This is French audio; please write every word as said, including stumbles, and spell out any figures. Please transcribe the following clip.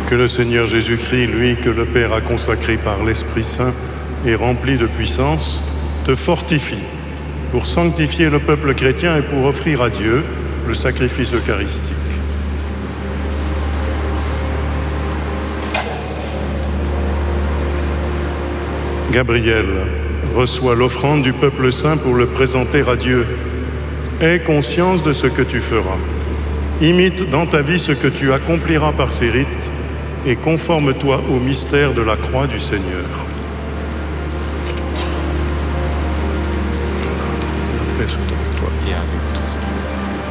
Que le Seigneur Jésus-Christ, lui que le Père a consacré par l'Esprit Saint et rempli de puissance, te fortifie pour sanctifier le peuple chrétien et pour offrir à Dieu le sacrifice eucharistique. Gabriel, reçois l'offrande du peuple saint pour le présenter à Dieu. Aie conscience de ce que tu feras. Imite dans ta vie ce que tu accompliras par ces rites et conforme-toi au mystère de la croix du Seigneur. La paix soit avec toi. Et avec toi.